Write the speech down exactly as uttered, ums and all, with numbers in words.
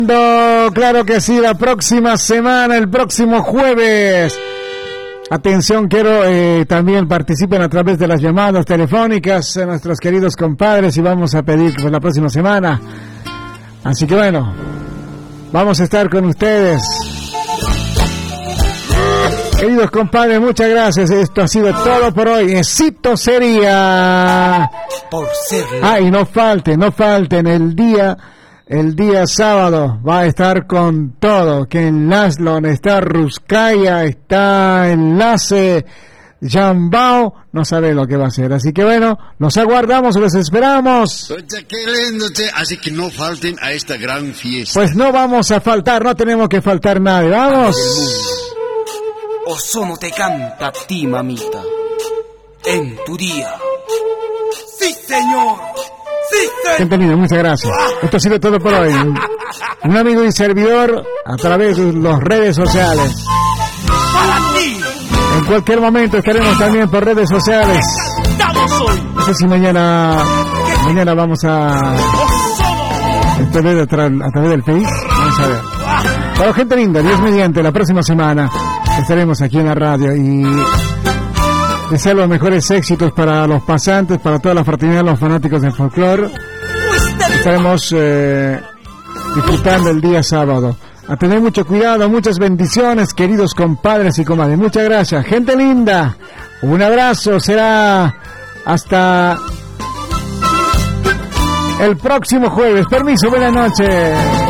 Claro que sí, la próxima semana, el próximo jueves. Atención, quiero eh, también participen a través de las llamadas telefónicas a nuestros queridos compadres y vamos a pedir pues, la próxima semana. Así que bueno, vamos a estar con ustedes. Queridos compadres, muchas gracias. Esto ha sido todo por hoy. Éxito sería. Por ser. Ah, y no falten, no falten el día. El día sábado va a estar con todo, que en Laslon está Ruskaya, está Enlace, Jambao, no sabe lo que va a hacer. Así que bueno, los aguardamos, los esperamos. Así que no falten a esta gran fiesta. Pues no vamos a faltar, no tenemos que faltar nadie, vamos. Ozono te canta a ti, mamita, en tu día. ¡Sí, señor! Gente linda, muchas gracias. Esto ha sido todo por hoy. Un amigo y servidor a través de las redes sociales. En cualquier momento estaremos también por redes sociales. No sé si mañana mañana vamos a a través, a través del Face. Vamos a ver. Pero gente linda, Dios mediante, la próxima semana estaremos aquí en la radio y deseo los mejores éxitos para los pasantes, para toda la fraternidad, los fanáticos del folclore. Estaremos eh, disfrutando el día sábado. A tener mucho cuidado, muchas bendiciones, queridos compadres y comadres. Muchas gracias, gente linda. Un abrazo, será hasta el próximo jueves. Permiso, buenas noches.